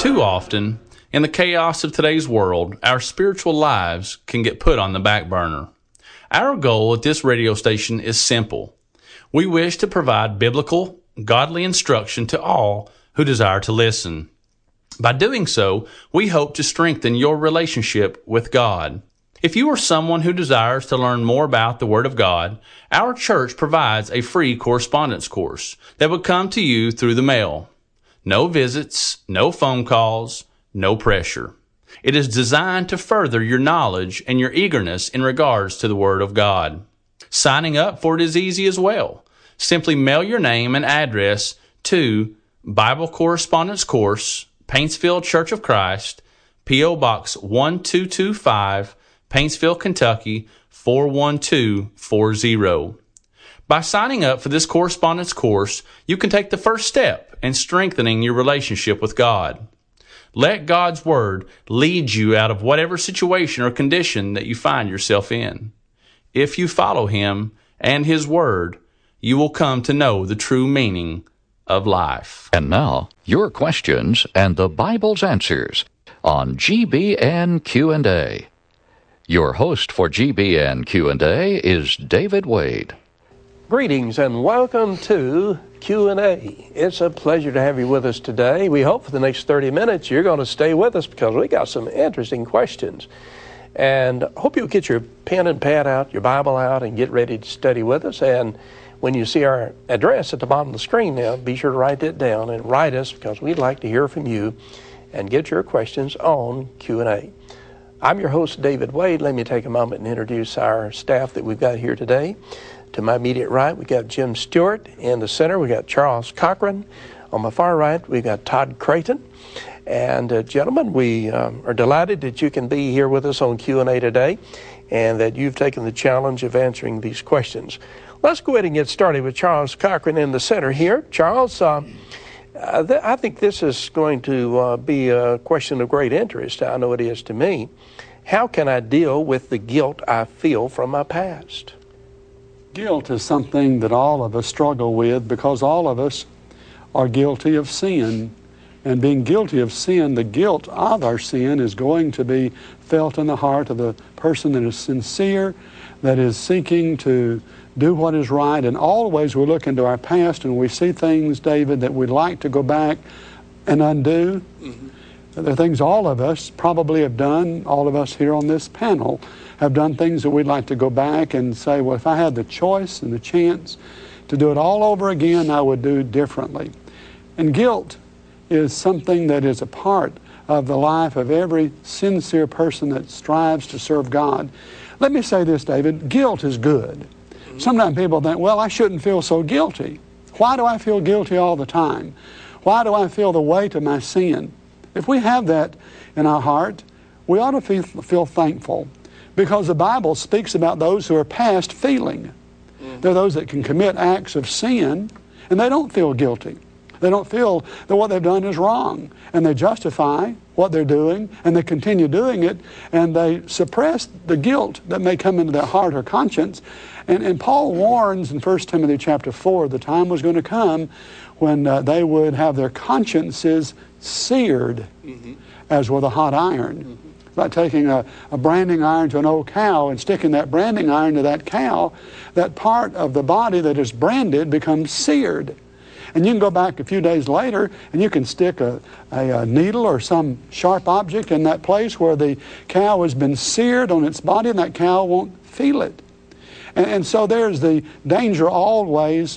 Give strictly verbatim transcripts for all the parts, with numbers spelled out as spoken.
Too often, in the chaos of today's world, our spiritual lives can get put on the back burner. Our goal at this radio station is simple. We wish to provide biblical, godly instruction to all who desire to listen. By doing so, we hope to strengthen your relationship with God. If you are someone who desires to learn more about the Word of God, our church provides a free correspondence course that would come to you through the mail. No visits, no phone calls, no pressure. It is designed to further your knowledge and your eagerness in regards to the Word of God. Signing up for it is easy as well. Simply mail your name and address to Bible Correspondence Course, Paintsville Church of Christ, P O Box one two two five, Paintsville, Kentucky four one two four zero. By signing up for this correspondence course, you can take the first step in strengthening your relationship with God. Let God's Word lead you out of whatever situation or condition that you find yourself in. If you follow Him and His Word, you will come to know the true meaning of life. And now, your questions and the Bible's answers on G B N Q and A. Your host for G B N Q and A is David Wade. Greetings and welcome to Q and A. It's a pleasure to have you with us today. We hope for the next thirty minutes you're going to stay with us because we got some interesting questions. And hope you'll get your pen and pad out, your Bible out, and get ready to study with us. And when you see our address at the bottom of the screen now, be sure to write it down and write us because we'd like to hear from you and get your questions on Q and A. I'm your host, David Wade. Let me take a moment and introduce our staff that we've got here today. To my immediate right, we got Jim Stewart. In the center, we got Charles Cochran. On my far right, we got Todd Creighton. And uh, gentlemen, we um, are delighted that you can be here with us on Q and A today and that you've taken the challenge of answering these questions. Let's go ahead and get started with Charles Cochran in the center here. Charles, uh, uh, th- I think this is going to uh, be a question of great interest. I know it is to me. How can I deal with the guilt I feel from my past? Guilt is something that all of us struggle with because all of us are guilty of sin. And being guilty of sin, the guilt of our sin is going to be felt in the heart of the person that is sincere, that is seeking to do what is right. And always we look into our past and we see things, David, that we'd like to go back and undo. Mm-hmm. There are things all of us probably have done, all of us here on this panel have done things that we'd like to go back and say, well, if I had the choice and the chance to do it all over again, I would do differently. And guilt is something that is a part of the life of every sincere person that strives to serve God. Let me say this, David, guilt is good. Sometimes people think, well, I shouldn't feel so guilty. Why do I feel guilty all the time? Why do I feel the weight of my sin? If we have that in our heart, we ought to feel, feel thankful because the Bible speaks about those who are past feeling. Mm-hmm. They're those that can commit acts of sin and they don't feel guilty. They don't feel that what they've done is wrong and they justify what they're doing and they continue doing it and they suppress the guilt that may come into their heart or conscience. And, and Paul warns in First Timothy chapter four, the time was going to come when uh, they would have their consciences seared mm-hmm. as with a hot iron. Mm-hmm. It's like taking a, a branding iron to an old cow and sticking that branding iron to that cow. That part of the body that is branded becomes seared. And you can go back a few days later and you can stick a, a, a needle or some sharp object in that place where the cow has been seared on its body and that cow won't feel it. And, and so there's the danger always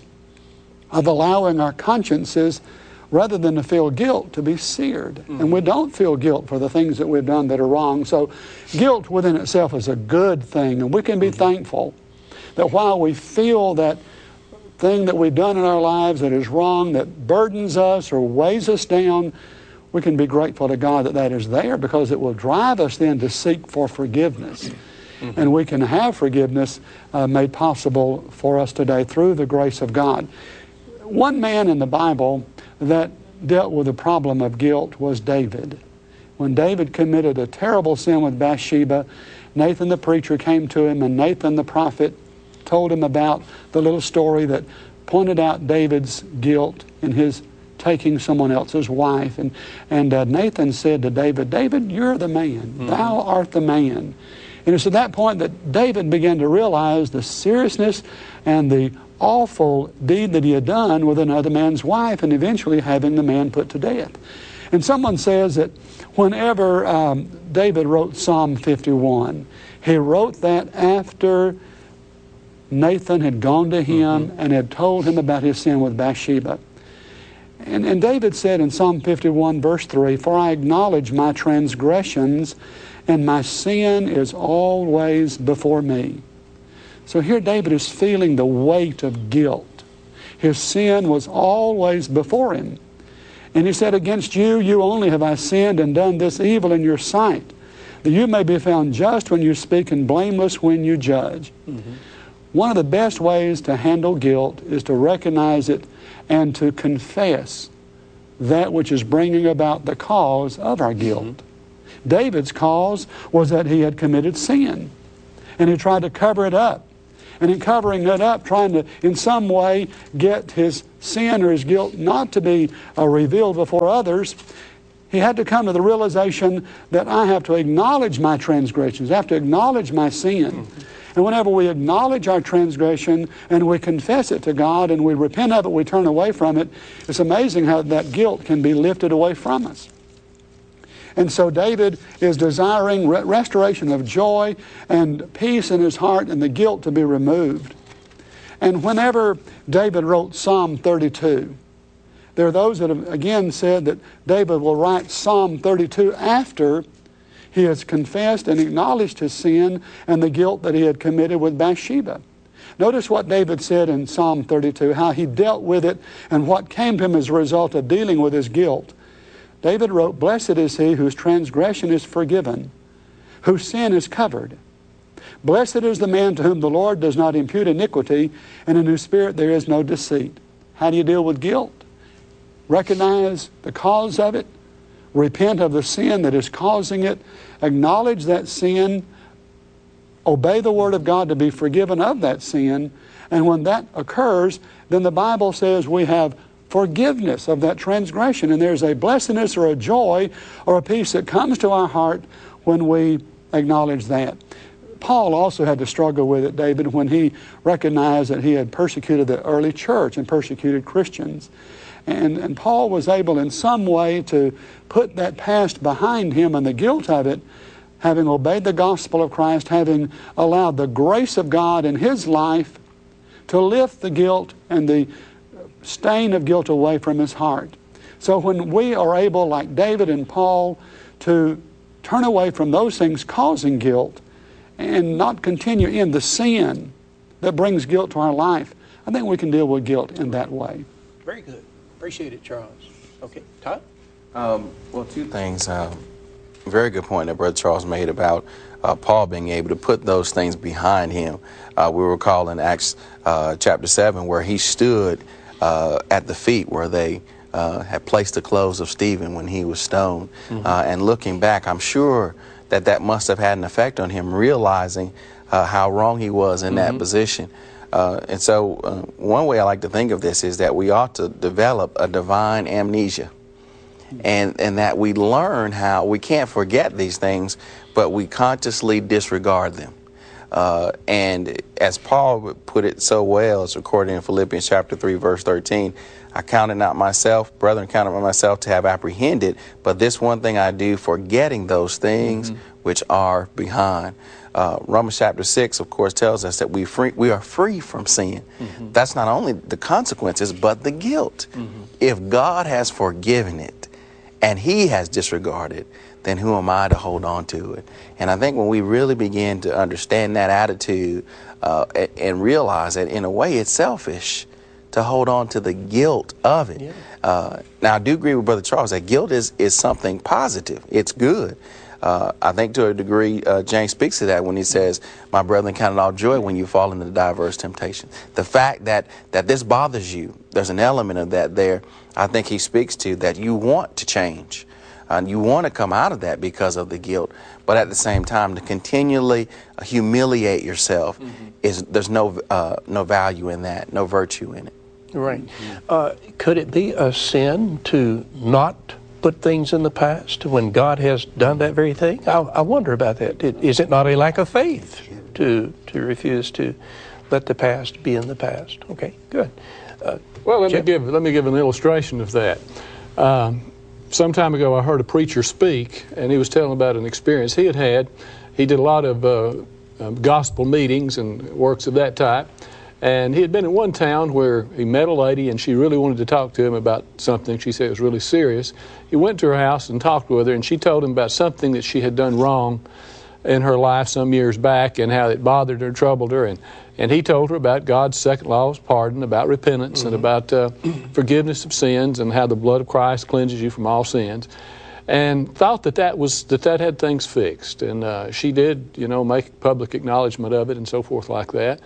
of allowing our consciences, rather than to feel guilt, to be seared. Mm-hmm. And we don't feel guilt for the things that we've done that are wrong. So guilt within itself is a good thing. And we can be mm-hmm. thankful that while we feel that thing that we've done in our lives that is wrong, that burdens us or weighs us down, we can be grateful to God that that is there because it will drive us then to seek for forgiveness. Mm-hmm. And we can have forgiveness uh, made possible for us today through the grace of God. One man in the Bible that dealt with the problem of guilt was David. When David committed a terrible sin with Bathsheba, Nathan the preacher came to him and Nathan the prophet told him about the little story that pointed out David's guilt in his taking someone else's wife. And, and uh, Nathan said to David, David, you're the man. Mm-hmm. Thou art the man. And it's at that point that David began to realize the seriousness and the awful deed that he had done with another man's wife, and eventually having the man put to death. And someone says that whenever um, David wrote Psalm fifty-one, he wrote that after Nathan had gone to him mm-hmm. and had told him about his sin with Bathsheba. And, and David said in Psalm fifty-one, verse three, for I acknowledge my transgressions, and my sin is always before me. So here David is feeling the weight of guilt. His sin was always before him. And he said, against you, you only have I sinned and done this evil in your sight, that you may be found just when you speak and blameless when you judge. Mm-hmm. One of the best ways to handle guilt is to recognize it and to confess that which is bringing about the cause of our guilt. Mm-hmm. David's cause was that he had committed sin, and he tried to cover it up. And in covering it up, trying to in some way get his sin or his guilt not to be uh, revealed before others, he had to come to the realization that I have to acknowledge my transgressions. I have to acknowledge my sin. Mm-hmm. And whenever we acknowledge our transgression and we confess it to God and we repent of it, we turn away from it, it's amazing how that guilt can be lifted away from us. And so David is desiring re- restoration of joy and peace in his heart and the guilt to be removed. And whenever David wrote Psalm thirty-two, there are those that have again said that David will write Psalm thirty-two after he has confessed and acknowledged his sin and the guilt that he had committed with Bathsheba. Notice what David said in Psalm thirty-two, how he dealt with it and what came to him as a result of dealing with his guilt. David wrote, blessed is he whose transgression is forgiven, whose sin is covered. Blessed is the man to whom the Lord does not impute iniquity, and in whose spirit there is no deceit. How do you deal with guilt? Recognize the cause of it. Repent of the sin that is causing it. Acknowledge that sin. Obey the Word of God to be forgiven of that sin. And when that occurs, then the Bible says we have forgiveness of that transgression. And there's a blessedness or a joy or a peace that comes to our heart when we acknowledge that. Paul also had to struggle with it, David, when he recognized that he had persecuted the early church and persecuted Christians. And, and Paul was able in some way to put that past behind him and the guilt of it, having obeyed the gospel of Christ, having allowed the grace of God in his life to lift the guilt and the stain of guilt away from his heart. So when we are able, like David and Paul, to turn away from those things causing guilt and not continue in the sin that brings guilt to our life, I think we can deal with guilt in that way. Very good. Appreciate it, Charles. Okay, Todd? Um, well, two things. Um, very good point that Brother Charles made about uh, Paul being able to put those things behind him. Uh, we recall in Acts uh, chapter seven where he stood uh, at the feet where they uh, had placed the clothes of Stephen when he was stoned. Mm-hmm. Uh, and looking back, I'm sure that that must have had an effect on him, realizing uh, how wrong he was in mm-hmm. that position. Uh, and so uh, one way I like to think of this is that we ought to develop a divine amnesia. And, and that we learn how we can't forget these things, but we consciously disregard them. Uh, and as Paul put it so well, it's recorded in Philippians chapter three, verse thirteen, I count it not myself, brethren, count it not myself to have apprehended, but this one thing I do, forgetting those things mm-hmm. which are behind. Uh, Romans chapter six, of course, tells us that we free, we are free from sin. Mm-hmm. That's not only the consequences, but the guilt. Mm-hmm. If God has forgiven it and he has disregarded, then who am I to hold on to it? And I think when we really begin to understand that attitude uh, and, and realize that in a way it's selfish to hold on to the guilt of it. Yeah. Uh, now, I do agree with Brother Charles that guilt is, is something positive. It's good. Uh, I think to a degree, uh, James speaks to that when he says, my brethren, count it all joy when you fall into diverse temptation. The fact that, that this bothers you, there's an element of that there, I think he speaks to, that you want to change. And uh, you want to come out of that because of the guilt. But at the same time, to continually humiliate yourself, mm-hmm. is there's no uh, no value in that, no virtue in it. Right. Uh, could it be a sin to not put things in the past when God has done that very thing? I, I wonder about that. It, is it not a lack of faith to to refuse to let the past be in the past? Okay, good. Uh, well, let Jim? me give let me give an illustration of that. Um, some time ago, I heard a preacher speak, and he was telling about an experience he had had. He did a lot of uh, um, gospel meetings and works of that type. And he had been in one town where he met a lady, and she really wanted to talk to him about something. She said it was really serious. He went to her house and talked with her, and she told him about something that she had done wrong in her life some years back and how it bothered her, troubled her. And, and he told her about God's second law of pardon, about repentance, mm-hmm. and about uh, forgiveness of sins, and how the blood of Christ cleanses you from all sins. And thought that that was that that had things fixed. And uh, she did, you know, make public acknowledgement of it and so forth like that.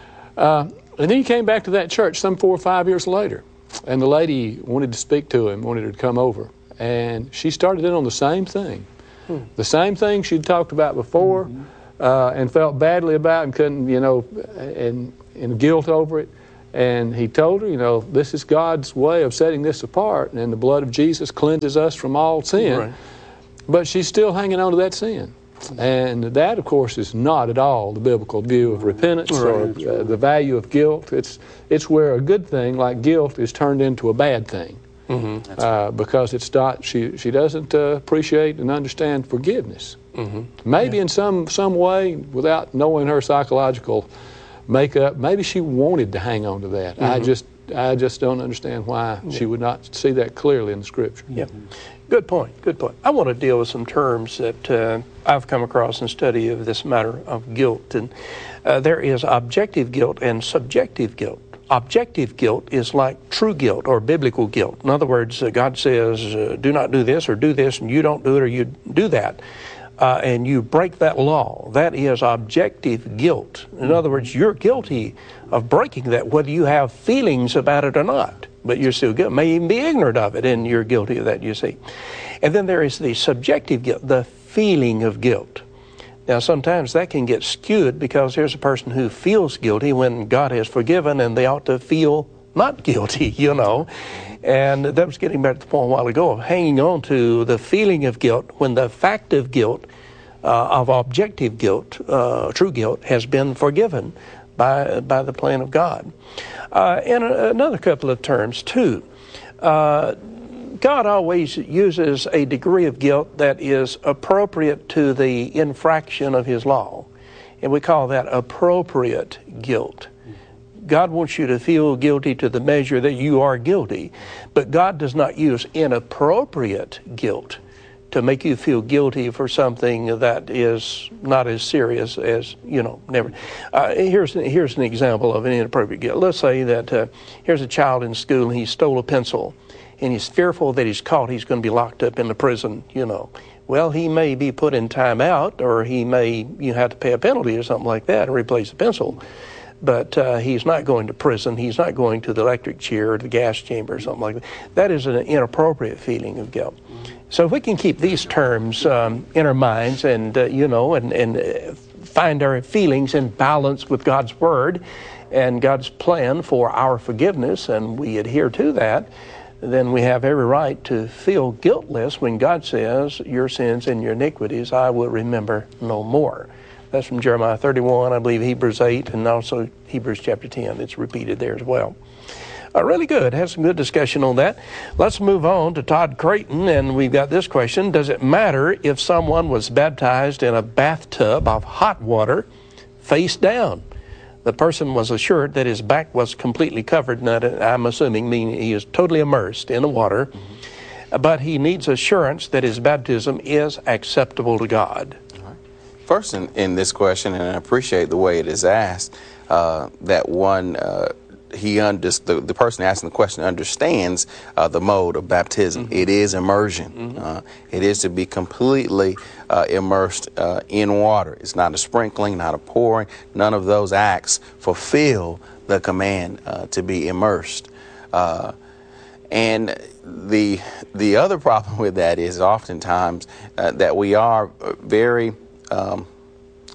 Uh, and then he came back to that church some four or five years later, and the lady wanted to speak to him, wanted her to come over, and she started in on the same thing, hmm. the same thing she'd talked about before, mm-hmm. uh, and felt badly about and couldn't, you know, and, and guilt over it. And he told her, you know, this is God's way of setting this apart, and the blood of Jesus cleanses us from all sin. Right. But she's still hanging on to that sin. And that, of course, is not at all the biblical view of repentance right. or uh, the value of guilt. It's it's where a good thing like guilt is turned into a bad thing, mm-hmm. uh, because it's not. She she doesn't uh, appreciate and understand forgiveness. Mm-hmm. Maybe yeah. in some some way, without knowing her psychological makeup, maybe she wanted to hang on to that. Mm-hmm. I just I just don't understand why yeah. she would not see that clearly in the Scripture. Yeah. Good point, good point. I want to deal with some terms that uh, I've come across in study of this matter of guilt. And uh, there is objective guilt and subjective guilt. Objective guilt is like true guilt or biblical guilt. In other words, uh, God says, uh, do not do this or do this, and you don't do it or you do that. Uh, and you break that law. That is objective guilt. In other words, you're guilty of breaking that, whether you have feelings about it or not. But you're still guilty, may even be ignorant of it, and you're guilty of that, you see. And then there is the subjective guilt, the feeling of guilt. Now, sometimes that can get skewed because here's a person who feels guilty when God has forgiven, and they ought to feel not guilty, you know. And that was getting back to the point a while ago of hanging on to the feeling of guilt when the fact of guilt, uh, of objective guilt, uh, true guilt, has been forgiven by by the plan of God. Uh, and a, another couple of terms, too. Uh, God always uses a degree of guilt that is appropriate to the infraction of His law. And we call that appropriate guilt. God wants you to feel guilty to the measure that you are guilty. But God does not use inappropriate guilt to make you feel guilty for something that is not as serious as, you know, never. Uh, here's, here's an example of an inappropriate guilt. Let's say that uh, here's a child in school and he stole a pencil, and he's fearful that he's caught, he's going to be locked up in the prison, you know. Well, he may be put in time out, or he may you have to pay a penalty or something like that and replace the pencil. But uh, he's not going to prison. He's not going to the electric chair or the gas chamber or something like that. That is an inappropriate feeling of guilt. So if we can keep these terms um, in our minds and, uh, you know, and, and uh, find our feelings in balance with God's Word and God's plan for our forgiveness, and we adhere to that, then we have every right to feel guiltless when God says, your sins and your iniquities I will remember no more. That's from Jeremiah thirty-one, I believe Hebrews eight, and also Hebrews chapter ten. It's repeated there as well. Uh, really good. Had some good discussion on that. Let's move on to Todd Creighton, and we've got this question. Does it matter if someone was baptized in a bathtub of hot water face down? The person was assured that his back was completely covered, and I'm assuming meaning he is totally immersed in the water, mm-hmm. but he needs assurance that his baptism is acceptable to God. First, in, in this question, and I appreciate the way it is asked, uh, that one, uh, he under, the, the person asking the question understands uh, the mode of baptism. Mm-hmm. It is immersion. Mm-hmm. Uh, it is to be completely uh, immersed uh, in water. It's not a sprinkling, not a pouring. None of those acts fulfill the command uh, to be immersed. Uh, and the the other problem with that is oftentimes uh, that we are very Um,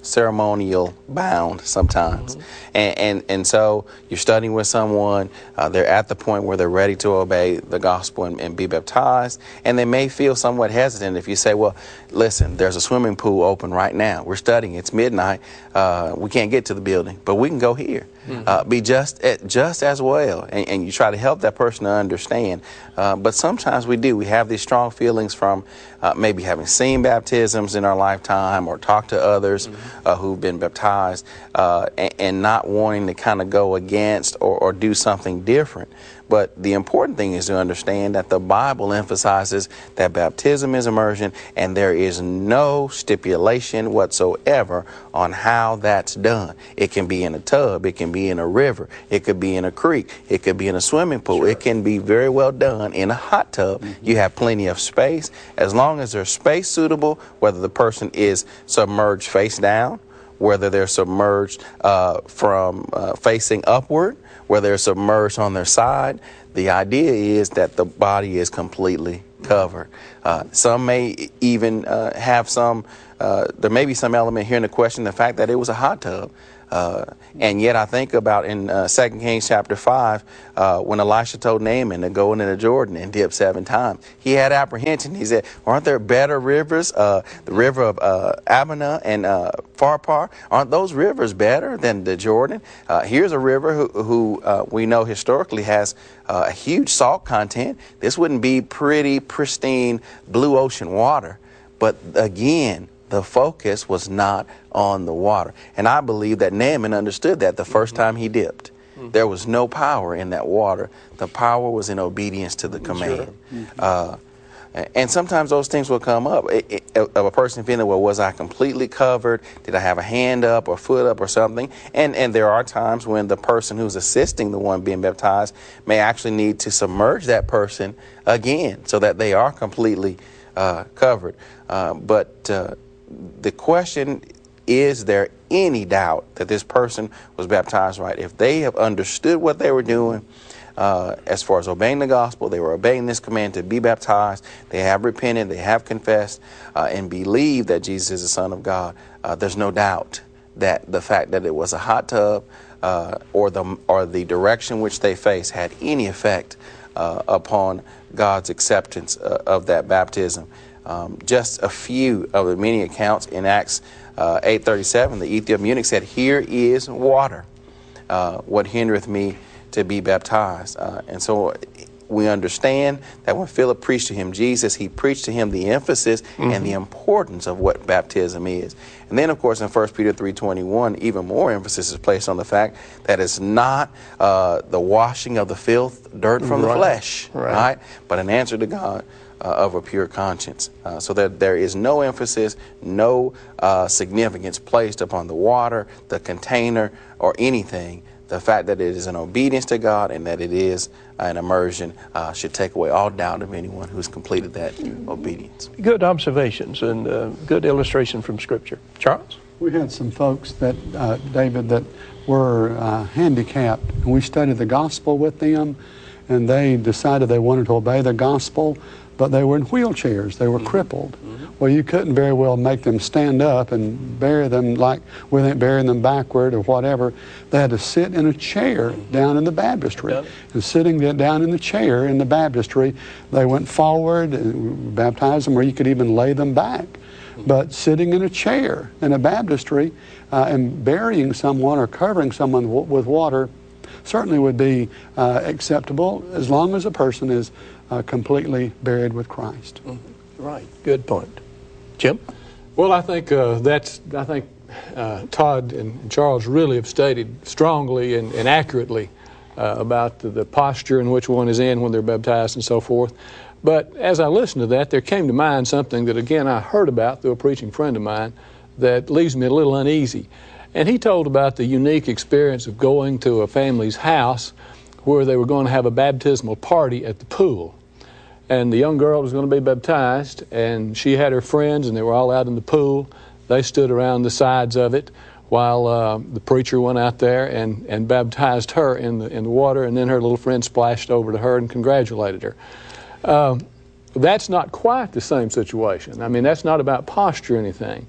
ceremonial bound sometimes. Mm-hmm. And, and and so you're studying with someone, uh, they're at the point where they're ready to obey the gospel and, and be baptized, and they may feel somewhat hesitant if you say, well, listen, there's a swimming pool open right now. We're studying. It's midnight. Uh, we can't get to the building, but we can go here. Mm-hmm. Uh, be just just as well, and, and you try to help that person to understand. Uh, but sometimes we do. We have these strong feelings from uh, maybe having seen baptisms in our lifetime or talked to others mm-hmm. uh, who've been baptized, uh, and, and not wanting to kind of go against or, or do something different. But the important thing is to understand that the Bible emphasizes that baptism is immersion, and there is no stipulation whatsoever on how that's done. It can be in a tub, it can be in a river, it could be in a creek, it could be in a swimming pool. Sure. It can be very well done in a hot tub. Mm-hmm. You have plenty of space. As long as there's space suitable, whether the person is submerged face down, whether they're submerged uh, from uh, facing upward, whether they're submerged on their side, the idea is that the body is completely covered. Uh, some may even uh, have some, uh, there may be some element here in the question, the fact that it was a hot tub. Uh, and yet I think about in uh, Second Kings chapter five, uh, when Elisha told Naaman to go into the Jordan and dip seven times. He had apprehension. He said, aren't there better rivers? Uh, the river of uh, Abana and uh, Pharpar, aren't those rivers better than the Jordan? Uh, here's a river who, who uh, we know historically has uh, a huge salt content. This wouldn't be pretty, pristine, blue ocean water. But again, the focus was not on the water. And I believe that Naaman understood that the first time he dipped. Mm-hmm. There was no power in that water. The power was in obedience to the command. Sure. Mm-hmm. Uh, and sometimes those things will come up. It, it, of a person feeling, well, was I completely covered? Did I have a hand up or foot up or something? And and there are times when the person who's assisting the one being baptized may actually need to submerge that person again so that they are completely uh, covered. Uh, but uh, the question, is there any doubt that this person was baptized right? If they have understood what they were doing uh, as far as obeying the gospel, they were obeying this command to be baptized, they have repented, they have confessed, uh, and believed that Jesus is the Son of God, uh, there's no doubt that the fact that it was a hot tub uh, or the or the direction which they faced had any effect uh, upon God's acceptance uh, of that baptism. Um, just a few of the many accounts in Acts uh, eight thirty-seven, the Ethiopian eunuch said, here is water. Uh, what hindereth me to be baptized? Uh, and so we understand that when Philip preached to him Jesus, he preached to him the emphasis mm-hmm. and the importance of what baptism is. And then, of course, in First Peter three twenty-one, even more emphasis is placed on the fact that it's not uh, the washing of the filth, dirt from right. the flesh, right. right? But an answer to God Uh, of a pure conscience. Uh, so that there is no emphasis, no uh, significance placed upon the water, the container, or anything. The fact that it is an obedience to God and that it is an immersion uh, should take away all doubt of anyone who's completed that obedience. Good observations and uh, good illustration from Scripture. Charles? We had some folks that, uh, David, that were uh, handicapped, and we studied the gospel with them, and they decided they wanted to obey the gospel, but they were in wheelchairs. They were mm-hmm. crippled. Mm-hmm. Well, you couldn't very well make them stand up and bury them like with burying them backward or whatever. They had to sit in a chair mm-hmm. down in the baptistry. Yep. And sitting there down in the chair in the baptistry, they went forward and baptized them, or you could even lay them back. Mm-hmm. But sitting in a chair in a baptistry uh, and burying someone or covering someone w- with water certainly would be uh, acceptable as long as a person is Uh, completely buried with Christ. Mm-hmm. Right. Good point. Jim? Well, I think uh, that's. I think uh, Todd and Charles really have stated strongly and, and accurately uh, about the, the posture in which one is in when they're baptized and so forth. But as I listened to that, there came to mind something that, again, I heard about through a preaching friend of mine that leaves me a little uneasy. And he told about the unique experience of going to a family's house where they were going to have a baptismal party at the pool. And the young girl was going to be baptized, and she had her friends, and they were all out in the pool. They stood around the sides of it while uh, the preacher went out there and, and baptized her in the in the water, and then her little friend splashed over to her and congratulated her. Um, that's not quite the same situation. I mean, that's not about posture or anything.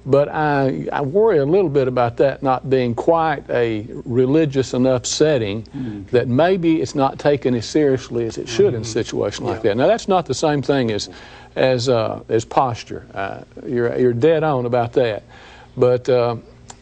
But I, I worry a little bit about that not being quite a religious enough setting mm-hmm. that maybe it's not taken as seriously as it should mm-hmm. in a situation like yeah. that. Now, that's not the same thing as as uh, as posture. Uh, you're you're dead on about that. But uh,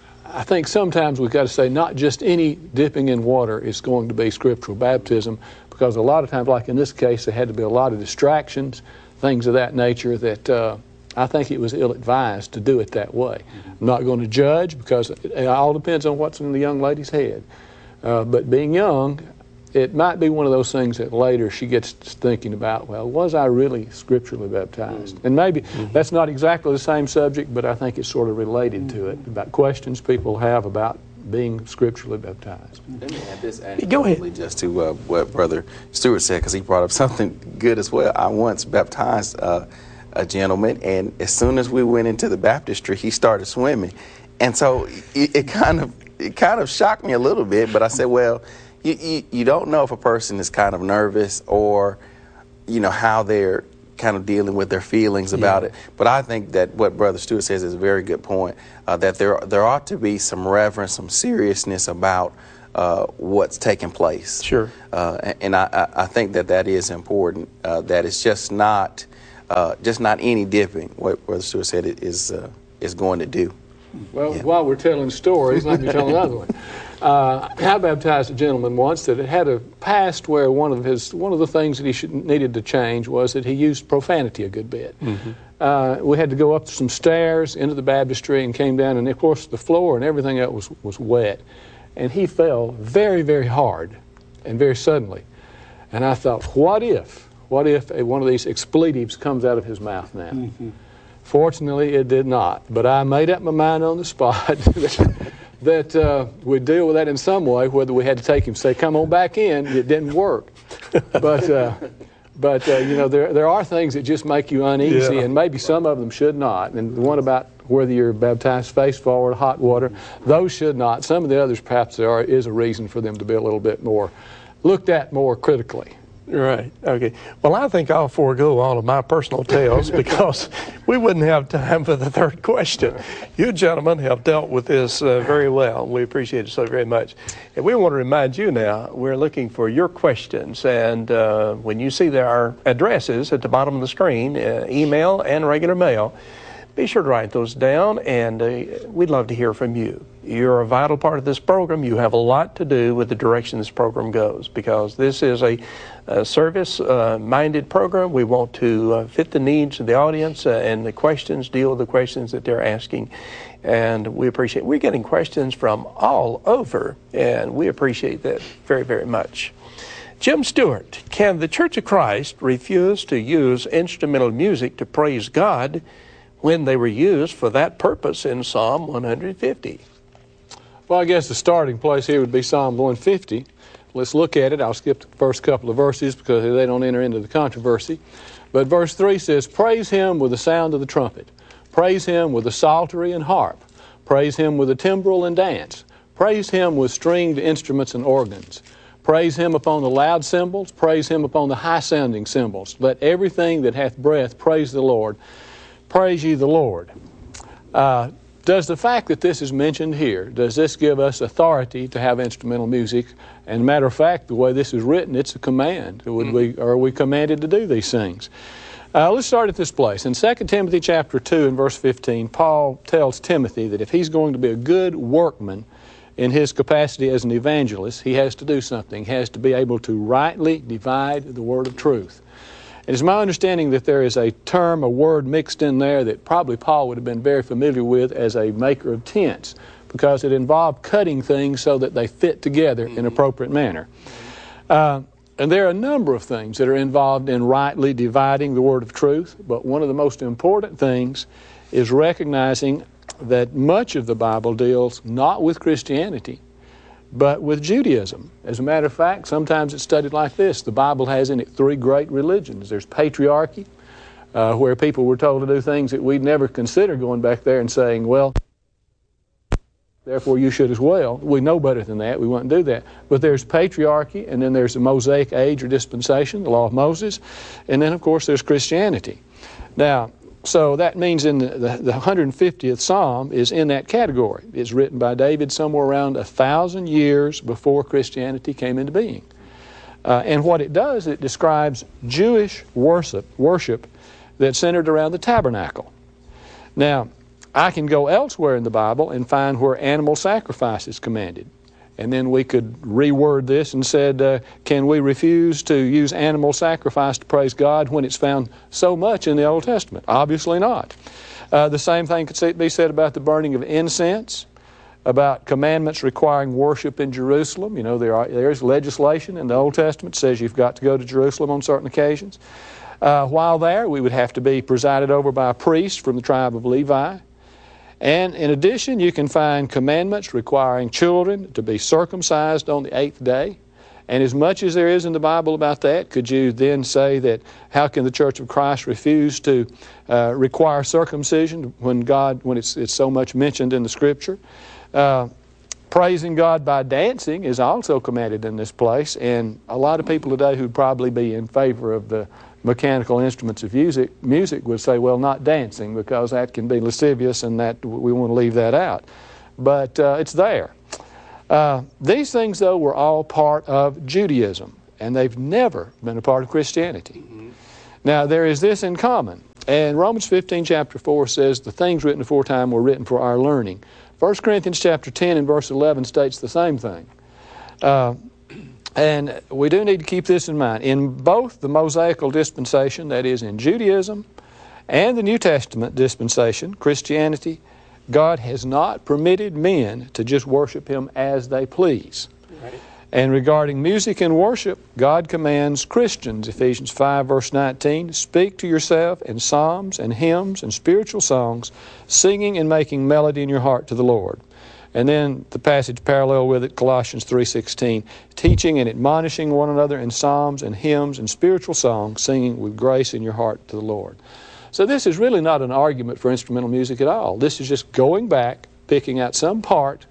I think sometimes we've got to say not just any dipping in water is going to be scriptural baptism, because a lot of times, like in this case, there had to be a lot of distractions, things of that nature that uh, I think it was ill-advised to do it that way. Mm-hmm. I'm not going to judge, because it, it all depends on what's in the young lady's head. Uh, but being young, it might be one of those things that later she gets thinking about, well, was I really scripturally baptized? Mm-hmm. And maybe mm-hmm. that's not exactly the same subject, but I think it's sort of related mm-hmm. to it, about questions people have about being scripturally baptized. Let me add this anecdotally just to uh, what Brother Stewart said, because he brought up something good as well. I once baptized uh, a gentleman, and as soon as we went into the baptistry, he started swimming. And so it, it kind of it kind of shocked me a little bit, but I said, well, you, you, you don't know if a person is kind of nervous or, you know, how they're kind of dealing with their feelings about yeah. it. But I think that what Brother Stewart says is a very good point, uh, that there there ought to be some reverence, some seriousness about uh, what's taking place. Sure. Uh, and and I, I think that that is important, uh, that it's just not uh, just not any dipping, what Brother Stewart said it is, uh, is going to do. Well, yeah. while we're telling stories, let me tell another one. Uh, I baptized a gentleman once that had a past where one of his one of the things that he should, needed to change was that he used profanity a good bit. Mm-hmm. Uh, we had to go up some stairs into the baptistry and came down, and of course the floor and everything else was, was wet. And he fell very, very hard and very suddenly. And I thought, what if, what if a, one of these expletives comes out of his mouth now? Mm-hmm. Fortunately, it did not. But I made up my mind on the spot that, that uh, we'd deal with that in some way, whether we had to take him, say, come on back in. It didn't work. But, uh, but uh, you know, there there are things that just make you uneasy, yeah. and maybe some of them should not. And the one about whether you're baptized face forward, hot water, those should not. Some of the others, perhaps there are, is a reason for them to be a little bit more looked at more critically. Right. Okay. Well, I think I'll forego all of my personal tales because we wouldn't have time for the third question. You gentlemen have dealt with this uh, very well. We appreciate it so very much. And we want to remind you now, we're looking for your questions. And uh, when you see there are addresses at the bottom of the screen, uh, email and regular mail, be sure to write those down, and uh, we'd love to hear from you. You're a vital part of this program. You have a lot to do with the direction this program goes, because this is a, a service-minded uh, program. We want to uh, fit the needs of the audience, uh, and the questions deal with the questions that they're asking. And we appreciate, we're getting questions from all over, and we appreciate that very, very much. Jim Stewart, can the Church of Christ refuse to use instrumental music to praise God when they were used for that purpose in Psalm one hundred fifty? Well, I guess the starting place here would be Psalm one fifty. Let's look at it. I'll skip the first couple of verses because they don't enter into the controversy. But verse three says, praise him with the sound of the trumpet. Praise him with the psaltery and harp. Praise him with the timbrel and dance. Praise him with stringed instruments and organs. Praise him upon the loud cymbals. Praise him upon the high-sounding cymbals. Let everything that hath breath praise the Lord. Praise ye the Lord. Uh, does the fact that this is mentioned here, does this give us authority to have instrumental music? And matter of fact, the way this is written, it's a command. Would mm. we, are we commanded to do these things? Uh, let's start at this place. In Second Timothy chapter two and verse fifteen, Paul tells Timothy that if he's going to be a good workman in his capacity as an evangelist, he has to do something. He has to be able to rightly divide the word of truth. It is my understanding that there is a term, a word mixed in there that probably Paul would have been very familiar with as a maker of tents, because it involved cutting things so that they fit together in an appropriate manner. Uh, and there are a number of things that are involved in rightly dividing the word of truth, but one of the most important things is recognizing that much of the Bible deals not with Christianity, but with Judaism. As a matter of fact, sometimes it's studied like this. The Bible has in it three great religions. There's patriarchy, uh, where people were told to do things that we'd never consider going back there and saying, well, therefore you should as well. We know better than that. We wouldn't do that. But there's patriarchy, and then there's the Mosaic age or dispensation, the law of Moses, and then, of course, there's Christianity. Now, so that means in the, the, the one hundred fiftieth Psalm is in that category. It's written by David somewhere around a thousand years before Christianity came into being. Uh, and what it does, it describes Jewish worship, worship that centered around the tabernacle. Now, I can go elsewhere in the Bible and find where animal sacrifice is commanded. And then we could reword this and said, uh, can we refuse to use animal sacrifice to praise God when it's found so much in the Old Testament? Obviously not. Uh, the same thing could be said about the burning of incense, about commandments requiring worship in Jerusalem. You know, there are, there's legislation in the Old Testament that says you've got to go to Jerusalem on certain occasions. Uh, while there, we would have to be presided over by a priest from the tribe of Levi. And in addition, you can find commandments requiring children to be circumcised on the eighth day. And as much as there is in the Bible about that, could you then say that how can the Church of Christ refuse to uh, require circumcision when God, when it's, it's so much mentioned in the Scripture? Uh, praising God by dancing is also commanded in this place. And a lot of people today who'd probably be in favor of the mechanical instruments of music, music would say, well, not dancing, because that can be lascivious and that we want to leave that out. But uh, it's there. Uh, these things, though, were all part of Judaism, and they've never been a part of Christianity. Mm-hmm. Now, there is this in common. And Romans fifteen, chapter four says, the things written aforetime were written for our learning. First Corinthians chapter ten and verse eleven states the same thing. Uh, And we do need to keep this in mind. In both the Mosaical dispensation, that is in Judaism, and the New Testament dispensation, Christianity, God has not permitted men to just worship Him as they please. Right. And regarding music and worship, God commands Christians, Ephesians five, verse nineteen, speak to yourself in psalms and hymns and spiritual songs, singing and making melody in your heart to the Lord. And then the passage parallel with it, Colossians three sixteen, teaching and admonishing one another in psalms and hymns and spiritual songs, singing with grace in your heart to the Lord. So this is really not an argument for instrumental music at all. This is just going back, picking out some part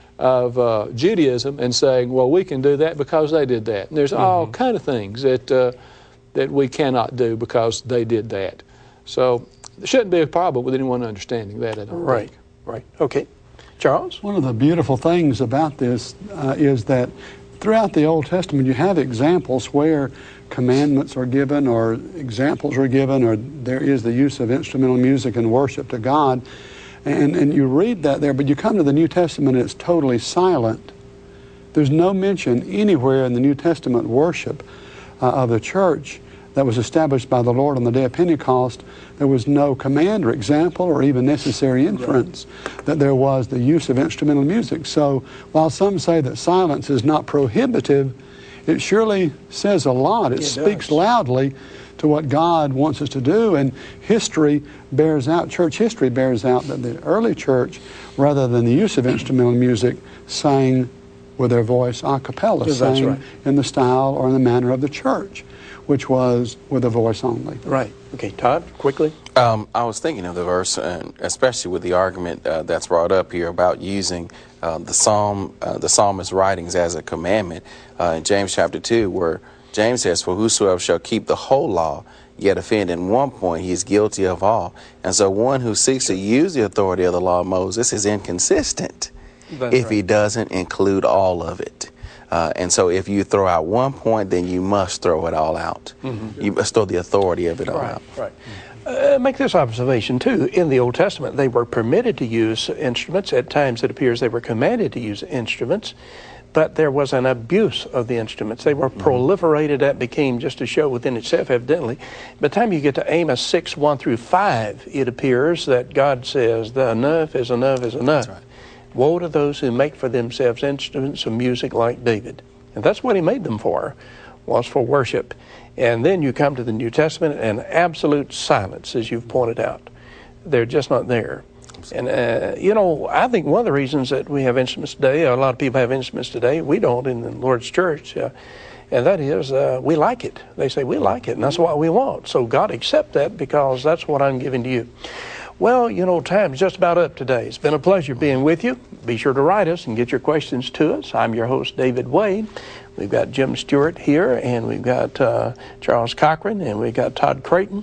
of uh, Judaism and saying, well, we can do that because they did that. And there's mm-hmm. all kind of things that, uh, that we cannot do because they did that. So there shouldn't be a problem with anyone understanding that, I don't Right, think. right. Okay. Charles? One of the beautiful things about this uh, is that throughout the Old Testament you have examples where commandments are given or examples are given or there is the use of instrumental music and worship to God. And, and you read that there, but you come to the New Testament and it's totally silent. There's no mention anywhere in the New Testament worship uh, of the church that was established by the Lord on the day of Pentecost. There was no command or example or even necessary inference right. that there was the use of instrumental music. So while some say that silence is not prohibitive, it surely says a lot. It, it speaks does. loudly to what God wants us to do. And history bears out, church history bears out that the early church, rather than the use of instrumental music, sang with their voice a cappella, yeah, sang right. in the style or in the manner of the church, which was with a voice only. Right. Okay, Todd, quickly. Um, I was thinking of the verse, and especially with the argument uh, that's brought up here about using uh, the psalm, uh, the psalmist's writings as a commandment uh, in James chapter two, where James says, "For whosoever shall keep the whole law, yet offend in one point, he is guilty of all." And so, one who seeks to use the authority of the law of Moses is inconsistent That's if right. he doesn't include all of it. Uh, and so if you throw out one point, then you must throw it all out. Mm-hmm. You must throw the authority of it all right, out. Right. Uh, make this observation, too. In the Old Testament, they were permitted to use instruments. At times, it appears they were commanded to use instruments. But there was an abuse of the instruments. They were mm-hmm. proliferated. That became just a show within itself, evidently. By the time you get to Amos six, one through five, it appears that God says, the enough is enough is enough. That's right. Woe to those who make for themselves instruments of music like David. And that's what he made them for, was for worship. And then you come to the New Testament and absolute silence, as you've pointed out. They're just not there. And, uh, you know, I think one of the reasons that we have instruments today, a lot of people have instruments today, we don't in the Lord's church, uh, and that is uh, we like it. They say we like it, and that's what we want. So God accept that because that's what I'm giving to you. Well, you know, time's just about up today. It's been a pleasure being with you. Be sure to write us and get your questions to us. I'm your host, David Wade. We've got Jim Stewart here, and we've got uh, Charles Cochran, and we've got Todd Creighton.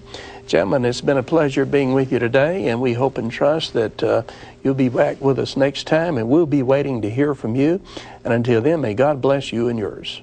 Gentlemen, it's been a pleasure being with you today, and we hope and trust that uh, you'll be back with us next time, and we'll be waiting to hear from you. And until then, may God bless you and yours.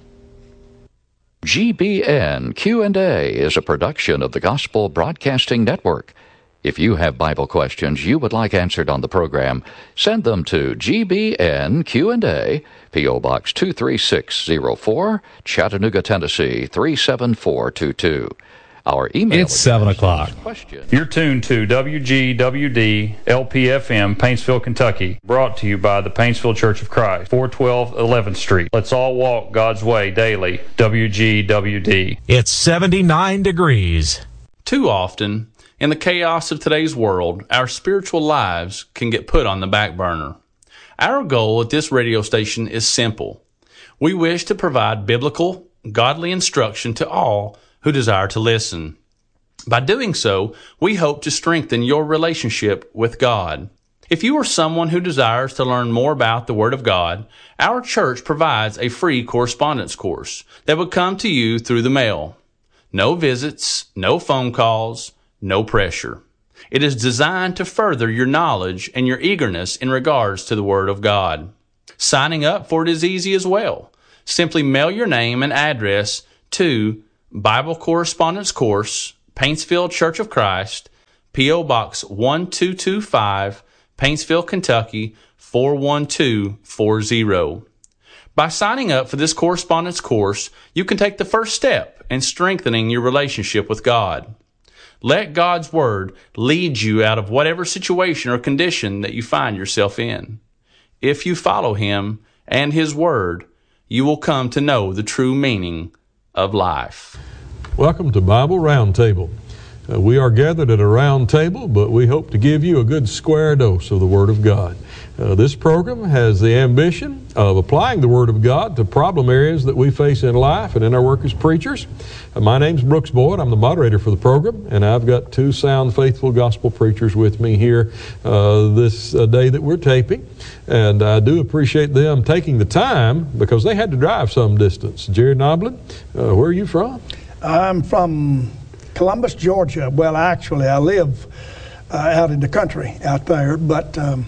G B N Q and A is a production of the Gospel Broadcasting Network. If you have Bible questions you would like answered on the program, send them to G B N Q and A, P O. Box two three six zero four, Chattanooga, Tennessee three seven four two two. Our email It's seven o'clock. You're tuned to W G W D L P F M, Paintsville, Kentucky. Brought to you by the Paintsville Church of Christ, four twelve eleventh Street. Let's all walk God's way daily. W G W D. It's seventy-nine degrees. Too often, in the chaos of today's world, our spiritual lives can get put on the back burner. Our goal at this radio station is simple. We wish to provide biblical, godly instruction to all who desire to listen. By doing so, we hope to strengthen your relationship with God. If you are someone who desires to learn more about the Word of God, our church provides a free correspondence course that will come to you through the mail. No visits, no phone calls, no pressure. It is designed to further your knowledge and your eagerness in regards to the Word of God. Signing up for it is easy as well. Simply mail your name and address to Bible Correspondence Course, Paintsville Church of Christ, P O. Box one two two five, Paintsville, Kentucky four one two four zero. By signing up for this correspondence course, you can take the first step in strengthening your relationship with God. Let God's Word lead you out of whatever situation or condition that you find yourself in. If you follow Him and His Word, you will come to know the true meaning of life. Welcome to Bible Roundtable. Uh, we are gathered at a round table, but we hope to give you a good square dose of the Word of God. Uh, this program has the ambition of applying the Word of God to problem areas that we face in life and in our work as preachers. Uh, my name's Brooks Boyd. I'm the moderator for the program, and I've got two sound, faithful gospel preachers with me here uh, this uh, day that we're taping. And I do appreciate them taking the time because they had to drive some distance. Jerry Noblin, uh, where are you from? I'm from Columbus, Georgia. Well, actually, I live uh, out in the country out there, but um,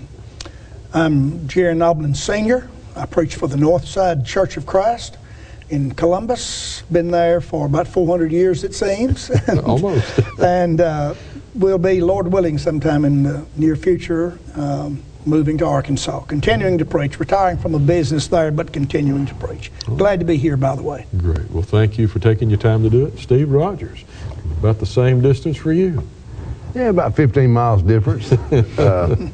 I'm Jerry Noblin Senior I preach for the Northside Church of Christ in Columbus. Been there for about four hundred years, it seems. Almost. And uh, we'll be, Lord willing, sometime in the near future, um, moving to Arkansas, continuing to preach, retiring from a business there, but continuing to preach. Glad to be here, by the way. Great. Well, thank you for taking your time to do it. Steve Rogers, about the same distance for you. Yeah, about fifteen miles difference. uh,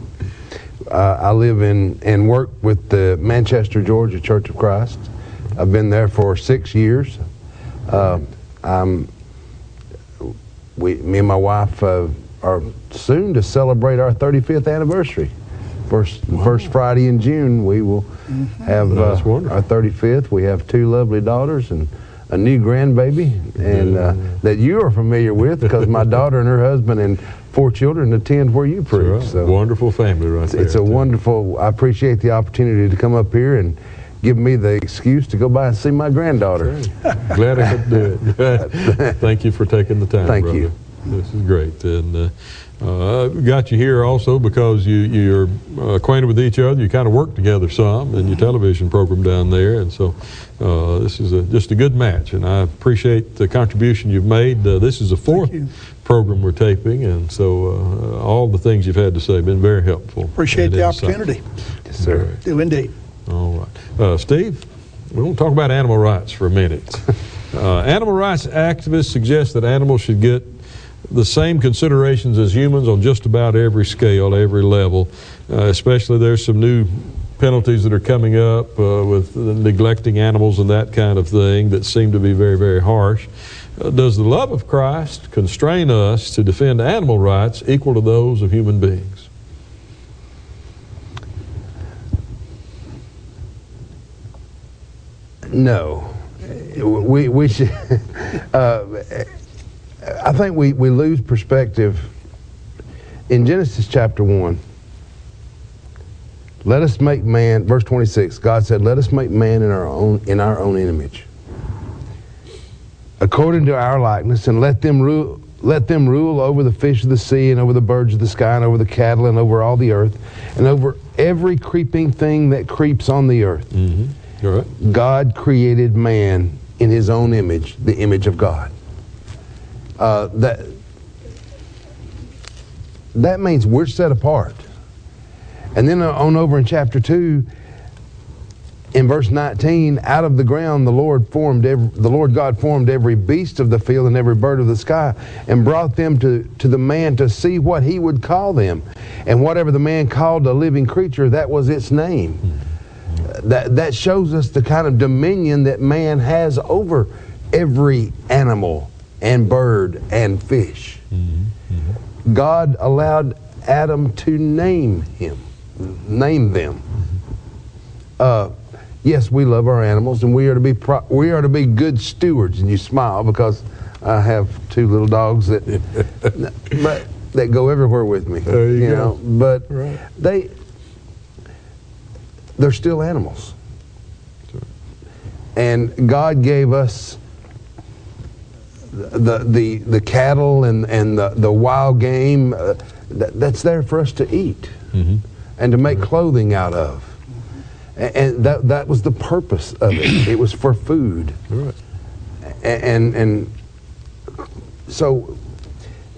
uh, I live in and work with the Manchester, Georgia Church of Christ. I've been there for six years. Uh, I'm, we, me and my wife uh, are soon to celebrate our thirty-fifth anniversary. First, wow. first Friday in June, we will mm-hmm. have uh, our thirty-fifth. We have two lovely daughters and a new grandbaby, and uh, that you are familiar with because my daughter and her husband and four children attend where you preach. Right. So wonderful family right it's, there. It's a too. wonderful, I appreciate the opportunity to come up here and give me the excuse to go by and see my granddaughter. Right. Glad I could do it. Thank you for taking the time, Thank brother. you. This is great. And uh, uh, got you here also because you, you're uh, acquainted with each other. You kind of work together some in your television program down there. And so uh, this is a, just a good match. And I appreciate the contribution you've made. Uh, this is the fourth program we're taping. And so uh, all the things you've had to say have been very helpful. Appreciate the opportunity. Yes, sir. Right. Do indeed. All right. Uh, Steve, we want to talk about animal rights for a minute. uh, animal rights activists suggest that animals should get the same considerations as humans on just about every scale, every level. Uh, especially there's some new penalties that are coming up uh, with neglecting animals and that kind of thing that seem to be very, very harsh. Uh, does the love of Christ constrain us to defend animal rights equal to those of human beings? No. We, we should... uh, I think we, we lose perspective. In Genesis chapter one, let us make man, verse twenty-six, God said, let us make man in our own in our own image, according to our likeness, and let them rule, let them rule over the fish of the sea and over the birds of the sky and over the cattle and over all the earth and over every creeping thing that creeps on the earth. Mm-hmm. All right. God created man in his own image, the image of God. Uh, that, that means we're set apart. And then on over in chapter two, in verse nineteen, out of the ground the Lord formed every, the Lord God formed every beast of the field and every bird of the sky, and brought them to, to the man to see what he would call them. And whatever the man called a living creature, that was its name. That, that shows us the kind of dominion that man has over every animal and bird and fish. Mm-hmm. God allowed Adam to name him, name them. Uh, Yes, we love our animals, and we are to be pro- we are to be good stewards. And you smile because I have two little dogs that, but that go everywhere with me. There you, you go. know, but right. they they're still animals, sure. And God gave us the the the cattle and and the the wild game uh, that, that's there for us to eat, mm-hmm. and to make right. clothing out of. And that that was the purpose of it. It was for food. Right. And and so